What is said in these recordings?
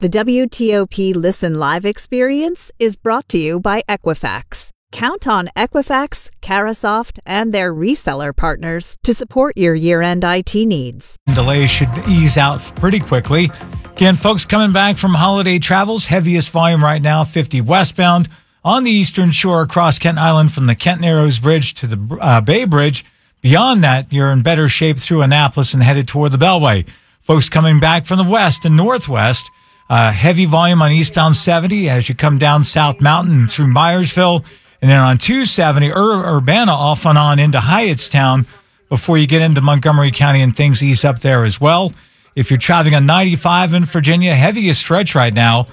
The WTOP Listen Live experience is brought to you by Equifax. Count on Equifax, Carasoft, and their reseller partners to support your year-end IT needs. Delays should ease out pretty quickly. Again, folks coming back from holiday travels, heaviest volume right now, 50 westbound on the eastern shore across Kent Island from the Kent Narrows Bridge to the Bay Bridge. Beyond that, you're in better shape through Annapolis and headed toward the Beltway. Folks coming back from the west and northwest, heavy volume on eastbound 70 as you come down South Mountain and through Myersville. And then on 270, Urbana off and on into Hyattstown before you get into Montgomery County and things ease up there as well. If you're traveling on 95 in Virginia, heaviest stretch right now,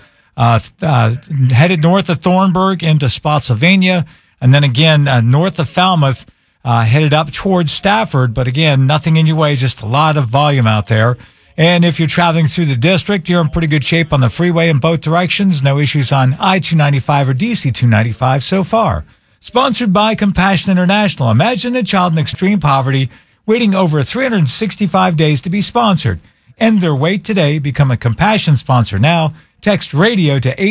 headed north of Thornburg into Spotsylvania. And then again, north of Falmouth, headed up towards Stafford. But again, nothing in your way, just a lot of volume out there. And if you're traveling through the district, you're in pretty good shape on the freeway in both directions. No issues on I-295 or DC-295 so far. Sponsored by Compassion International. Imagine a child in extreme poverty waiting over 365 days to be sponsored. End their wait today. Become a Compassion sponsor now. Text radio to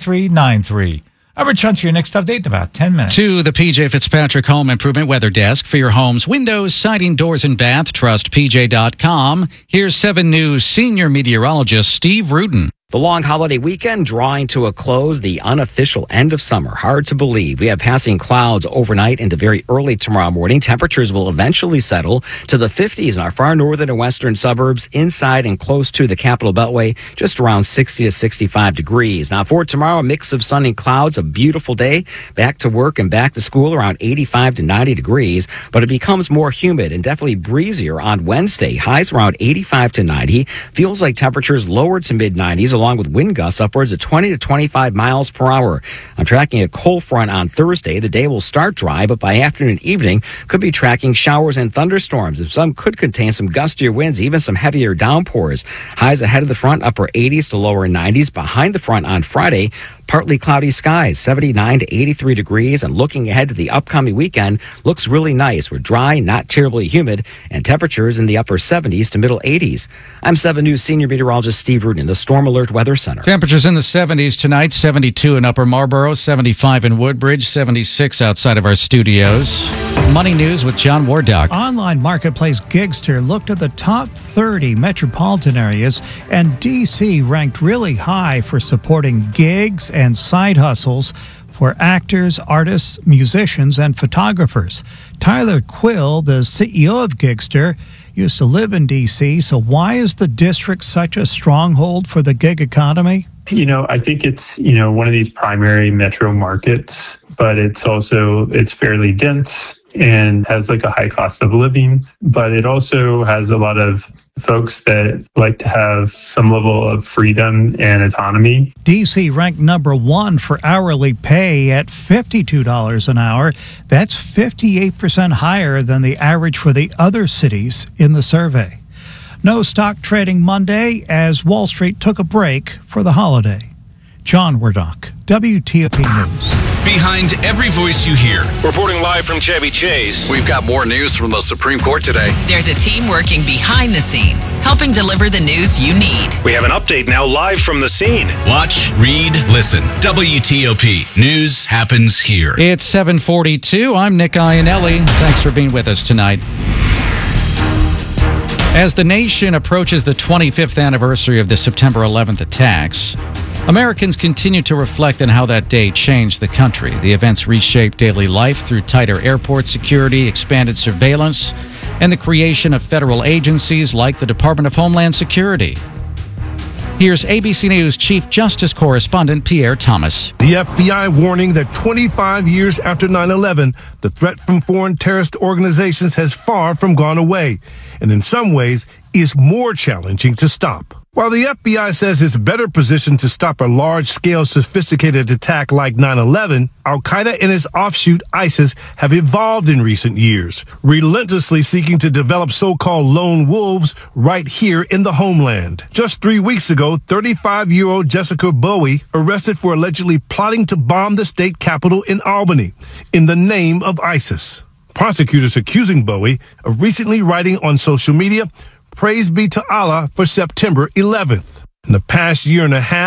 83393. I'm Rich Hunter, your next update in about 10 minutes. To the PJ Fitzpatrick Home Improvement Weather Desk for your home's windows, siding, doors, and bath. Trust PJ.com. Here's 7 News senior meteorologist Steve Rudin. The long holiday weekend drawing to a close, the unofficial end of summer. Hard to believe. We have passing clouds overnight into very early tomorrow morning. Temperatures will eventually settle to the 50s in our far northern and western suburbs, inside and close to the Capital Beltway, just around 60 to 65 degrees. Now for tomorrow, a mix of sun and clouds, a beautiful day. Back to work and back to school around 85 to 90 degrees, but it becomes more humid and definitely breezier on Wednesday. Highs around 85 to 90. Feels like temperatures lower to mid-90s, along with wind gusts upwards of 20 to 25 miles per hour. I'm tracking a cold front on Thursday. The day will start dry, but by afternoon and evening could be tracking showers and thunderstorms. And some could contain some gustier winds, even some heavier downpours. Highs ahead of the front, upper 80s to lower 90s. Behind the front on Friday, partly cloudy skies, 79 to 83 degrees. And looking ahead to the upcoming weekend, looks really nice. We're dry, not terribly humid, and temperatures in the upper 70s to middle 80s. I'm 7 News senior meteorologist Steve Rudin, the Storm Alert Weather Center. Temperatures in the 70s tonight, 72 in Upper Marlboro, 75 in Woodbridge, 76 outside of our studios. Money News with John Wardock. Online marketplace Gigster looked at the top 30 metropolitan areas, and D.C. ranked really high for supporting gigs and side hustles for actors, artists, musicians, and photographers. Tyler Quill, the CEO of Gigster, used to live in D.C., so why is the district such a stronghold for the gig economy? I think it's, one of these primary metro markets, but it's fairly dense and has like a high cost of living, but it also has a lot of folks that like to have some level of freedom and autonomy. D.C. ranked number 1 for hourly pay at $52 an hour. That's 58% higher than the average for the other cities in the survey. No stock trading Monday as Wall Street took a break for the holiday. John Wardock, WTOP News. Behind every voice you hear. Reporting live from Chevy Chase. We've got more news from the Supreme Court today. There's a team working behind the scenes, helping deliver the news you need. We have an update now live from the scene. Watch, read, listen. WTOP. News happens here. It's 7:42. I'm Nick Iannelli. Thanks for being with us tonight. As the nation approaches the 25th anniversary of the September 11th attacks, Americans continue to reflect on how that day changed the country. The events reshaped daily life through tighter airport security, expanded surveillance, and the creation of federal agencies like the Department of Homeland Security. Here's ABC News Chief Justice Correspondent Pierre Thomas. The FBI warning that 25 years after 9/11, the threat from foreign terrorist organizations has far from gone away, and in some ways is more challenging to stop. While the FBI says it's better positioned to stop a large-scale sophisticated attack like 9/11, Al-Qaeda and its offshoot ISIS have evolved in recent years, relentlessly seeking to develop so-called lone wolves right here in the homeland. Just 3 weeks ago, 35-year-old Jessica Bowie arrested for allegedly plotting to bomb the state capitol in Albany in the name of ISIS. Prosecutors accusing Bowie of recently writing on social media, "Praise be to Allah for September 11th. In the past year and a half,